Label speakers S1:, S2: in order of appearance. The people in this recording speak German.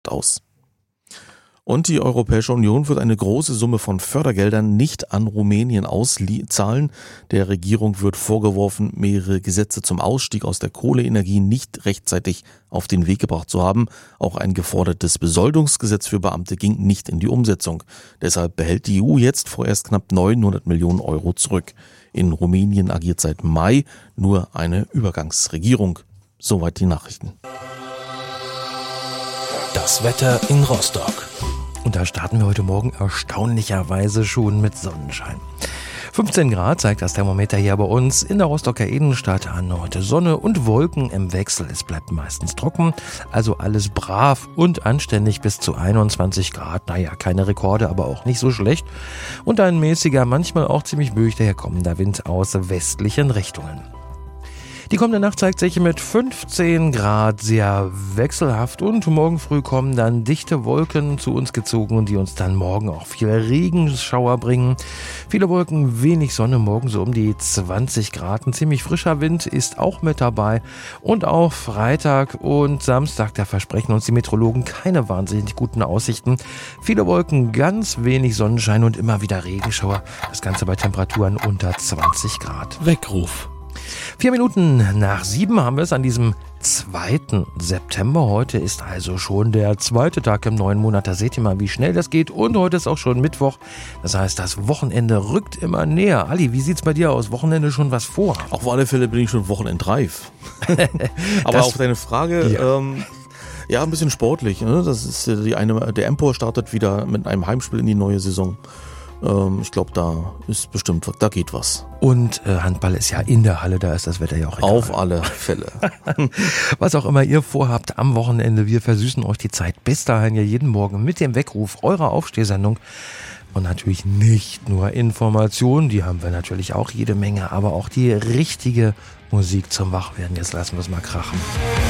S1: aus. Und die Europäische Union wird eine große Summe von Fördergeldern nicht an Rumänien auszahlen. Der Regierung wird vorgeworfen, mehrere Gesetze zum Ausstieg aus der Kohleenergie nicht rechtzeitig auf den Weg gebracht zu haben. Auch ein gefordertes Besoldungsgesetz für Beamte ging nicht in die Umsetzung. Deshalb behält die EU jetzt vorerst knapp 900 Millionen Euro zurück. In Rumänien agiert seit Mai nur eine Übergangsregierung. Soweit die Nachrichten.
S2: Das Wetter in Rostock. Und da starten wir heute Morgen erstaunlicherweise schon mit Sonnenschein. 15 Grad zeigt das Thermometer hier bei uns in der Rostocker Innenstadt an. Heute Sonne und Wolken im Wechsel. Es bleibt meistens trocken, also alles brav und anständig bis zu 21 Grad. Naja, keine Rekorde, aber auch nicht so schlecht. Und ein mäßiger, manchmal auch ziemlich böig daherkommender Wind aus westlichen Richtungen. Die kommende Nacht zeigt sich mit 15 Grad sehr wechselhaft und morgen früh kommen dann dichte Wolken zu uns gezogen, die uns dann morgen auch viele Regenschauer bringen. Viele Wolken, wenig Sonne, morgen so um die 20 Grad. Ein ziemlich frischer Wind ist auch mit dabei. Und auch Freitag und Samstag, da versprechen uns die Meteorologen keine wahnsinnig guten Aussichten. Viele Wolken, ganz wenig Sonnenschein und immer wieder Regenschauer. Das Ganze bei Temperaturen unter 20 Grad.
S1: Weckruf.
S2: 4 Minuten nach 7 haben wir es an diesem 2. September. Heute ist also schon der 2. Tag im neuen Monat. Da seht ihr mal, wie schnell das geht. Und heute ist auch schon Mittwoch. Das heißt, das Wochenende rückt immer näher. Ali, wie sieht's bei dir aus? Wochenende schon was vor?
S1: Auf alle Fälle bin ich schon wochenendreif. Aber auf deine Frage... Ja. Ein bisschen sportlich. Ne? Das ist der Empor startet wieder mit einem Heimspiel in die neue Saison. Ich glaube, da geht was.
S2: Und Handball ist ja in der Halle, da ist das Wetter ja auch egal.
S1: Auf alle Fälle.
S2: Was auch immer ihr vorhabt am Wochenende, wir versüßen euch die Zeit bis dahin ja jeden Morgen mit dem Weckruf eurer Aufstehsendung. Und natürlich nicht nur Informationen, die haben wir natürlich auch jede Menge, aber auch die richtige Musik zum Wachwerden. Jetzt lassen wir es mal krachen.